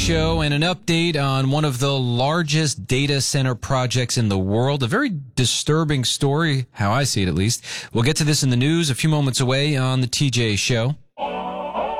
Show and an update on one of the largest data center projects in the world. A very disturbing story, how I see it at least. We'll get to this in the news a few moments away on the TJ Show.